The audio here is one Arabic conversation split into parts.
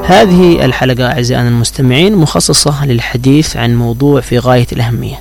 هذه الحلقة أعزائنا المستمعين مخصصة للحديث عن موضوع في غاية الأهمية.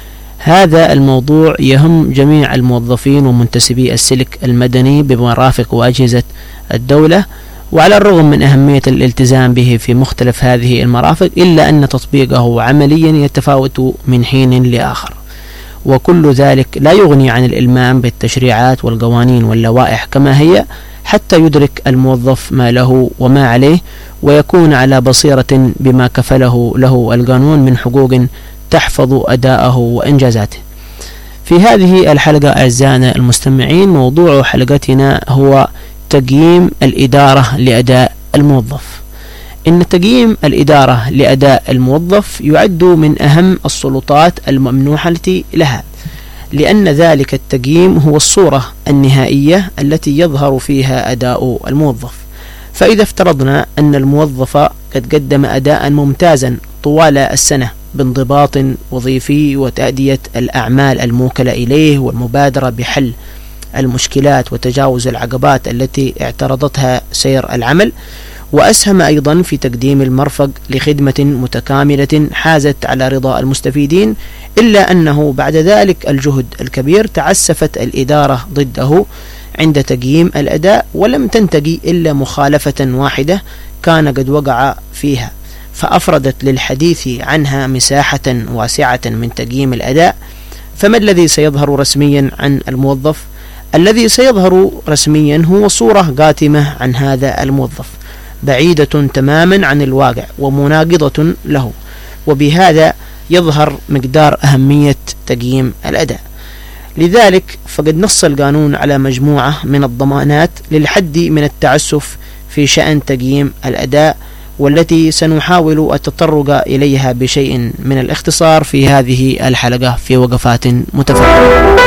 هذا الموضوع يهم جميع الموظفين ومنتسبي السلك المدني بمرافق وأجهزة الدولة، وعلى الرغم من أهمية الالتزام به في مختلف هذه المرافق إلا أن تطبيقه عمليا يتفاوت من حين لآخر، وكل ذلك لا يغني عن الإلمام بالتشريعات والقوانين واللوائح كما هي حتى يدرك الموظف ما له وما عليه، ويكون على بصيرة بما كفله له القانون من حقوق تحفظ أداءه وإنجازاته. في هذه الحلقة أعزائنا المستمعين موضوع حلقتنا هو تقييم الإدارة لأداء الموظف. إن تقييم الإدارة لأداء الموظف يعد من أهم السلطات الممنوحة لها، لأن ذلك التقييم هو الصورة النهائية التي يظهر فيها أداء الموظف. فإذا افترضنا أن الموظف قد قدم أداء ممتازا طوال السنة بانضباط وظيفي وتأدية الأعمال الموكلة إليه والمبادرة بحل المشكلات وتجاوز العقبات التي اعترضتها سير العمل، وأسهم أيضا في تقديم المرفق لخدمة متكاملة حازت على رضا المستفيدين، إلا أنه بعد ذلك الجهد الكبير تعسفت الإدارة ضده عند تقييم الأداء، ولم تنتقي إلا مخالفة واحدة كان قد وقع فيها، فأفردت للحديث عنها مساحة واسعة من تقييم الأداء. فما الذي سيظهر رسميا عن الموظف؟ الذي سيظهر رسميا هو صورة قاتمة عن هذا الموظف، بعيدة تماما عن الواقع ومناقضة له، وبهذا يظهر مقدار أهمية تقييم الأداء. لذلك فقد نص القانون على مجموعة من الضمانات للحد من التعسف في شأن تقييم الأداء، والتي سنحاول التطرق إليها بشيء من الاختصار في هذه الحلقة في وقفات متفرقة.